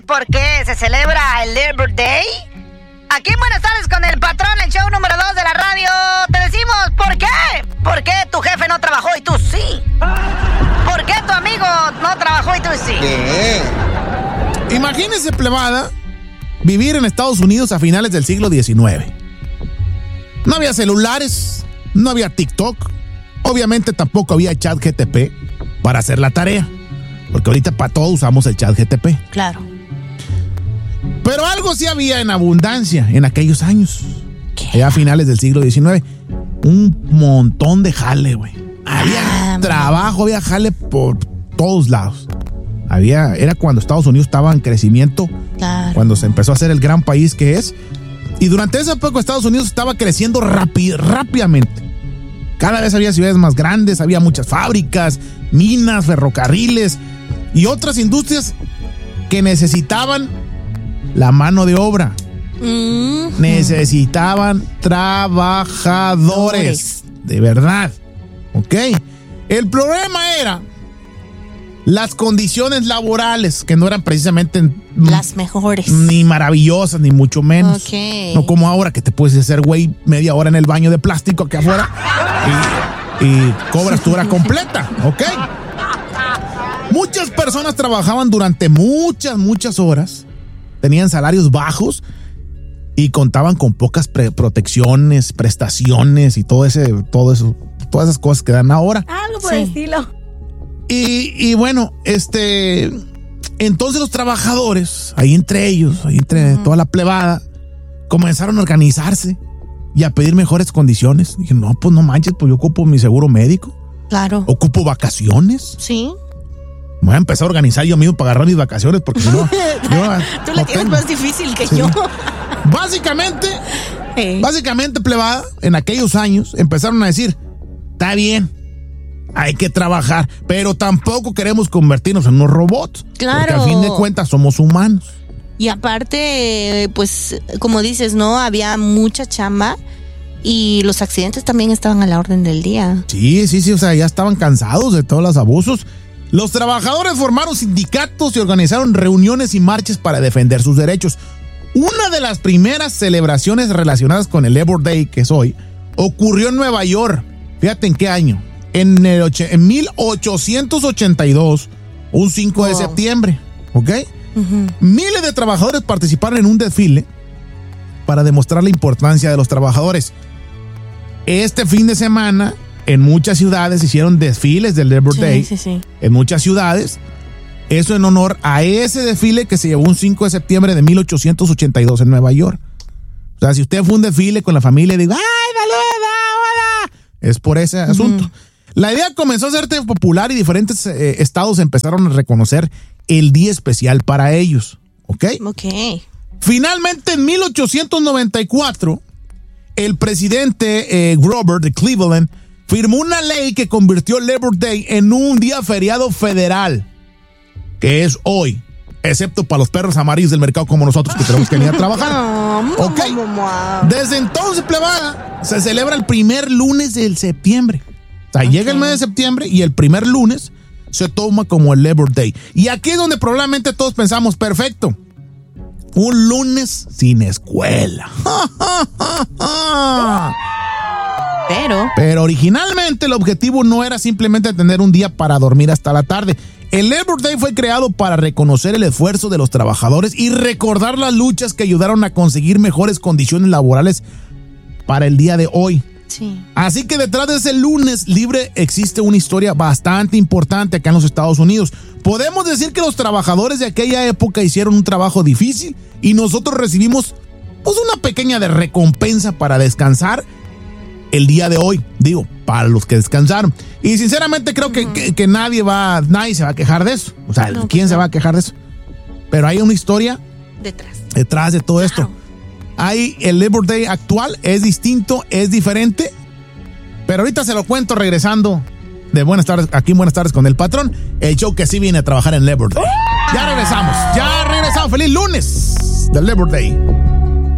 por qué se celebra el Labor Day? Aquí en Buenas Tardes con el Patrón, el show número 2 de la radio, te decimos ¿por qué? ¿Por qué tu jefe no trabajó y tú sí? ¿Por qué tu amigo no trabajó y tú sí? Imagínense, plebada, vivir en Estados Unidos a finales del siglo XIX. No había celulares, no había TikTok, obviamente tampoco había ChatGPT para hacer la tarea, porque ahorita para todo usamos el ChatGPT. Claro. Pero algo sí había en abundancia en aquellos años. ¿Qué? A finales del siglo XIX. Un montón de jale, güey. Había trabajo, había jale por todos lados. Era cuando Estados Unidos estaba en crecimiento, Claro. cuando se empezó a hacer el gran país que es. Y durante esa época Estados Unidos estaba creciendo rápidamente. Cada vez había ciudades más grandes, había muchas fábricas, minas, ferrocarriles y otras industrias que necesitaban la mano de obra. Necesitaban trabajadores. De verdad. ¿Ok? El problema era las condiciones laborales, que no eran precisamente las mejores. Ni maravillosas, ni mucho menos. Ok. No como ahora que te puedes hacer, güey, media hora en el baño de plástico aquí afuera y cobras tu hora completa. ¿Ok? Muchas personas trabajaban durante muchas horas, tenían salarios bajos y contaban con pocas protecciones, prestaciones y todo eso, todas esas cosas que dan ahora. Algo por el estilo. Y bueno, entonces los trabajadores, ahí entre ellos, toda la plebada, comenzaron a organizarse y a pedir mejores condiciones. Dije, no, pues no manches, pues yo ocupo mi seguro médico. Claro. Ocupo vacaciones. Sí. Voy a empezar a organizar yo mismo para agarrar mis vacaciones porque si no... Tú la tienes más difícil que yo. Básicamente, plebada, en aquellos años empezaron a decir, está bien, hay que trabajar, pero tampoco queremos convertirnos en unos robots. Claro. Porque a fin de cuentas somos humanos. Y aparte, pues, como dices, ¿no? Había mucha chamba y los accidentes también estaban a la orden del día. Sí, o sea, ya estaban cansados de todos los abusos. Los trabajadores formaron sindicatos y organizaron reuniones y marchas para defender sus derechos. Una de las primeras celebraciones relacionadas con el Labor Day, que es hoy, ocurrió en Nueva York. Fíjate en qué año. En 1882, un 5 de septiembre, ¿ok? Miles de trabajadores participaron en un desfile para demostrar la importancia de los trabajadores. Este fin de semana, en muchas ciudades hicieron desfiles del Labor Day. Sí. En muchas ciudades. Eso en honor a ese desfile que se llevó un 5 de septiembre de 1882 en Nueva York. O sea, si usted fue a un desfile con la familia y digo, ¡ay, hola! Es por ese asunto. La idea comenzó a hacerse popular y diferentes estados empezaron a reconocer el día especial para ellos. ¿Ok? Finalmente, en 1894, el presidente Grover de Cleveland firmó una ley que convirtió el Labor Day en un día feriado federal, que es hoy, excepto para los perros amarillos del mercado como nosotros que tenemos que venir a trabajar. ¿Ok? Desde entonces, plebada, se celebra el primer lunes del septiembre. O sea, llega el mes de septiembre y el primer lunes se toma como el Labor Day. Y aquí es donde probablemente todos pensamos, perfecto, un lunes sin escuela. Pero originalmente el objetivo no era simplemente tener un día para dormir hasta la tarde. El Labor Day fue creado para reconocer el esfuerzo de los trabajadores y recordar las luchas que ayudaron a conseguir mejores condiciones laborales para el día de hoy. Sí. Así que detrás de ese lunes libre existe una historia bastante importante acá en los Estados Unidos. Podemos decir que los trabajadores de aquella época hicieron un trabajo difícil y nosotros recibimos pues una pequeña de recompensa para descansar el día de hoy, digo, para los que descansaron. Y sinceramente creo que nadie se va a quejar de eso. O sea, ¿quién se va a quejar de eso? Pero hay una historia detrás de todo esto. Hay el Labor Day actual, es distinto, es diferente, pero ahorita se lo cuento regresando de Buenas Tardes, aquí en Buenas Tardes con el Patrón, el show que sí viene a trabajar en Labor Day. Ya regresamos. ¡Feliz lunes del Labor Day!